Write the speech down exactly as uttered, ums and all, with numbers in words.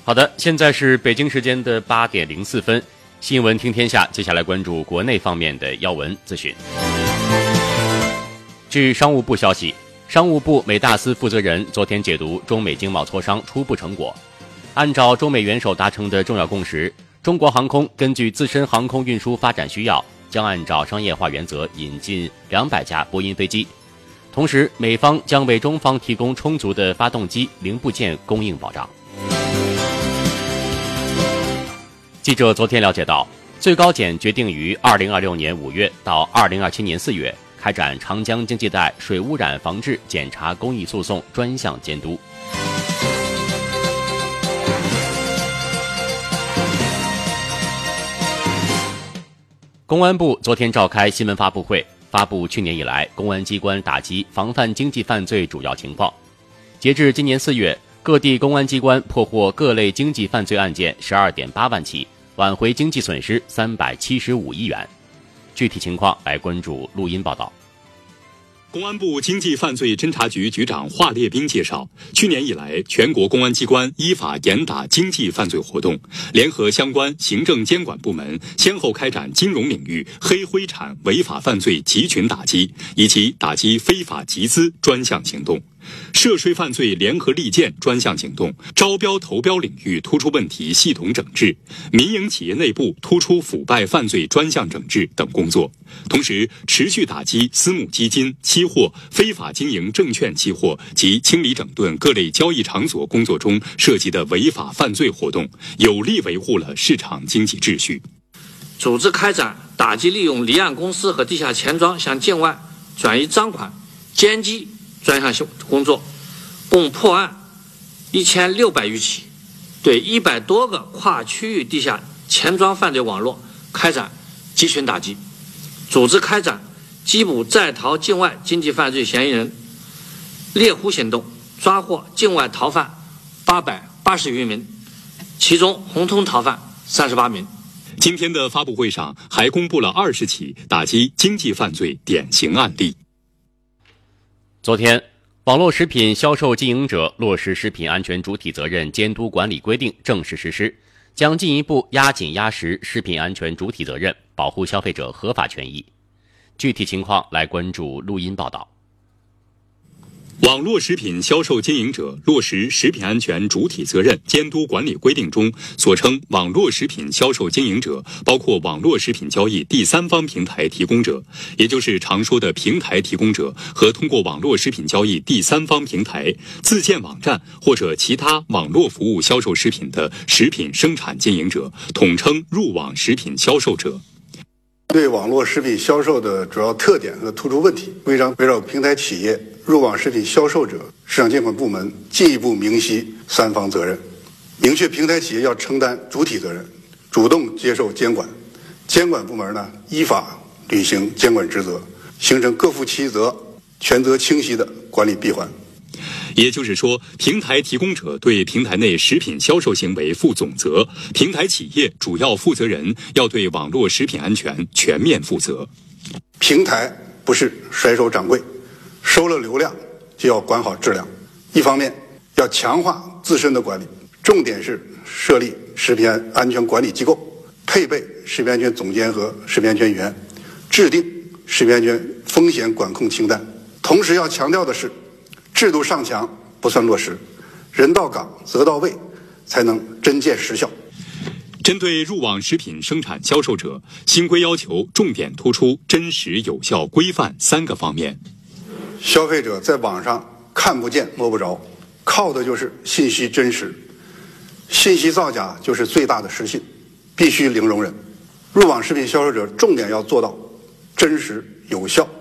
好的，现在是北京时间的八点零四分，新闻听天下，接下来关注国内方面的要闻资讯。据商务部消息，商务部美大司负责人昨天解读中美经贸磋商初步成果，按照中美元首达成的重要共识，中国航空根据自身航空运输发展需要，将按照商业化原则引进两百架波音飞机，同时美方将为中方提供充足的发动机零部件供应保障。记者昨天了解到，最高检决定于二零二六年五月到二零二七年四月开展长江经济带水污染防治检查公益诉讼专项监督。公安部昨天召开新闻发布会，发布去年以来公安机关打击防范经济犯罪主要情况。截至今年四月，各地公安机关破获各类经济犯罪案件 十二点八万起，挽回经济损失三百七十五亿元。具体情况来关注录音报道。 公安部经济犯罪侦查局局长华烈斌介绍，去年以来，全国公安机关依法严打经济犯罪活动，联合相关行政监管部门，先后开展金融领域黑灰产违法犯罪集群打击以及打击非法集资专项行动，涉税犯罪联合利剑专项行动，招标投标领域突出问题系统整治，民营企业内部突出腐败犯罪专项整治等工作。同时，持续打击私募基金、期货、非法经营证券期货及清理整顿各类交易场所工作中涉及的违法犯罪活动，有力维护了市场经济秩序。 组织开展打击利用离岸公司和地下钱庄向境外转移赃款、奸机专项工作，共破案一千六百余起，对一百多个跨区域地下钱庄犯罪网络开展集群打击，组织开展缉捕在逃境外经济犯罪嫌疑人猎狐行动，抓获境外逃犯八百八十余名，其中红通逃犯三十八名。 今天的发布会上还公布了二十起打击经济犯罪典型案例。 昨天，网络食品销售经营者落实食品安全主体责任监督管理规定正式实施，将进一步压紧压实食品安全主体责任，保护消费者合法权益。具体情况来关注录音报道。 网络食品销售经营者落实食品安全主体责任监督管理规定中所称网络食品销售经营者，包括网络食品交易第三方平台提供者，也就是常说的平台提供者和通过网络食品交易第三方平台、自建网站或者其他网络服务销售食品的食品生产经营者，统称入网食品销售者。 对网络食品销售的主要特点和突出问题，规章围绕平台企业、入网食品销售者、市场监管部门进一步明晰三方责任，明确平台企业要承担主体责任，主动接受监管，监管部门呢依法履行监管职责，形成各负其责、权责清晰的管理闭环。 也就是说，平台提供者对平台内食品销售行为负总责，平台企业主要负责人要对网络食品安全全面负责。 平台不是甩手掌柜，收了流量就要管好质量。一方面要强化自身的管理，重点是设立食品安全管理机构，配备食品安全总监和食品安全员，制定食品安全风险管控清单。同时要强调的是，制度上墙不算落实，人到岗责到位，才能真见实效。 针对入网食品生产销售者，新规要求重点突出真实、有效、规范三个方面。 消费者在网上看不见摸不着，靠的就是信息真实，信息造假就是最大的失信，必须零容忍。入网食品销售者重点要做到真实、有效、